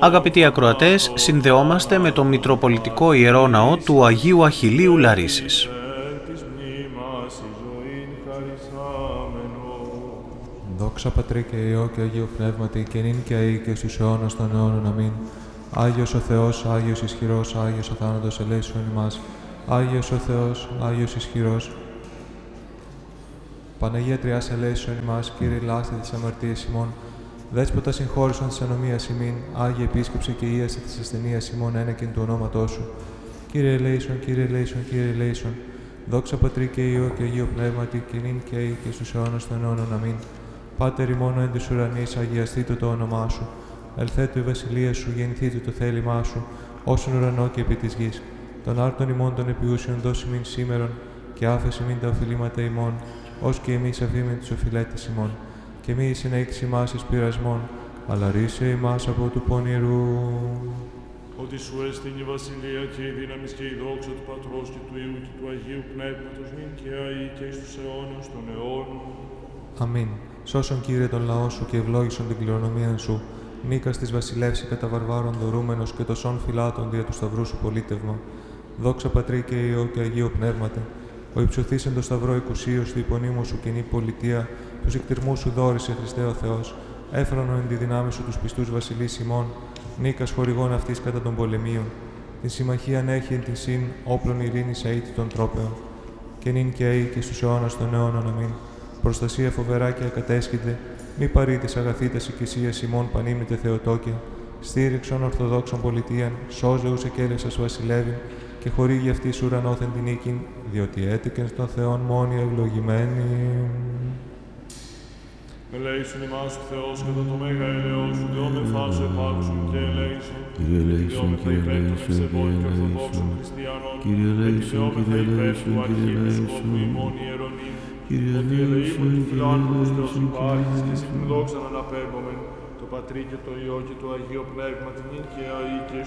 Αγαπητοί ακροατές, συνδεόμαστε με το Μητροπολιτικό Ιερό Ναό του Αγίου Αχιλλείου Λαρίσσης. Δόξα Πατρί και Υιό και Αγίου Πνεύματι, και νυν και αεί και στους αιώνας των αιώνων. Αμήν. Άγιος ο Θεός, Άγιος ισχυρός, Άγιος ο θάνατος ελέησον ημάς. Άγιος ο Θεός, Άγιος ισχυρός. Παναγία Τριάς ελέησον ημάς, Κύριε λάστη της αμαρτίας ημών. Δέσποτα συγχώρησον της ανομίας ημίν, Άγιε Επίσκεψε και ίασε της ασθενείας ημών ένεκεν του ονόματός σου. Κύριε ελέησον, Κύριε ελέησον, Κύριε ελέησον. Δόξα Πατρί και Υιό και Αγίου Πνεύματι, και νυν και αεί και στους αιώνας των αιώνων. Αμήν. Πάτερ ημών εν της ουρανής, αγιαστήτω το όνομά σου. Ελθέτω η βασιλεία σου, γεννηθήτω το θέλημά σου, όσον ουρανό και επί της γης. Των άρτων ημών των επιούσιων δώσει μην σήμερον, και άφεση μην τα οφειλήματα ημών, ως και εμείς αφήμεν τους οφειλέτες ημών. Και μη συνέχεις ημάς εις πειρασμών, αλλά ρίσε ημάς από του πονηρού. Ότι σου έστεινε η βασιλεία και η δύναμη και η δόξα του Πατρός και του Υιού και του Αγίου Πνεύματος, νυν και αεί και εις τους αιώνας των αιώνων. Αμήν. Σώσον, Κύριε, τον λαό σου και ευλόγησον την κληρονομία σου. Νίκας της βασιλεύση κατά βαρβάρων δωρούμενος και τοσών φυλάτων δια του σταυρού σου πολίτευμα. Δόξα Πατρί και Υιό και Αγίου Πνεύματε. Ο υψωθής εν το σταυρό οικουσίος του υπονείμου σου κοινή πολιτεία, τους εκτιρμούς σου δόρισε, Χριστέ ο Θεός. Έφρονον εν τη δυνάμει σου τους πιστούς βασιλείς ημών, νίκας χορηγών αυτής κατά των πολεμίων. Την συμμαχίαν έχει εν την συν, όπλων ειρήνης αήτη των τρόπεων. Και νυν και αεί και στους αιώνας των αιώνων. Αμήν. Προστασία φοβερά και ακατέσχητε, μη παρήτης αγαθήτας οικησίας ημών πανήμητε Θεοτόκια. Στήριξον ορθοδόξων πολιτείαν, σώζεους εκέλεσας βασιλεύειν, και χορήγει αυτής ουρανόθεν την νίκην, διότι έτεκεν στον Θεόν μόνοι ευλογημένοι. Ελέησον ημάς ο Θεός κατά το μέγα ελαιός σου, Θεό με φάσο επάξουν και ελέησον. Κύριε ελέησον, Κύριε ελέησον, Κύριε ελέησον. Κύριε ελέησον, Κύριε ελέησον, Κύριε ελέησον. Κύριε ελέησον, Κύριε ελέησον, και εσύ την δόξα να αναπέμπομεν, το Πατρί και το Υιό και το Αγίο Πνεύμα, την νυν και αεί και